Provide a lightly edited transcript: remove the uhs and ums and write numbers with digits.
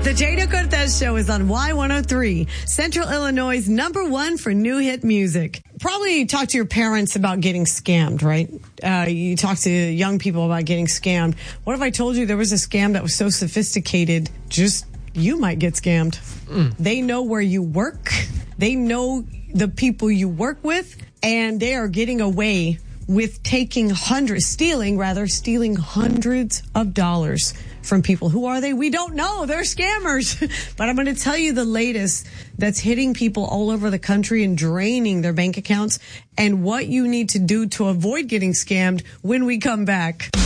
The Jada Cortez Show is on Y103, Central Illinois' #1 for new hit music. Probably talk to your parents about getting scammed, right? You talk to young people about getting scammed. What if I told you there was a scam that was so sophisticated, just you might get scammed? They know where you work. They know the people you work with, and they are getting away with stealing hundreds of dollars from people. Who are they? We don't know. They're scammers. But I'm going to tell you the latest that's hitting people all over the country and draining their bank accounts, and what you need to do to avoid getting scammed when we come back.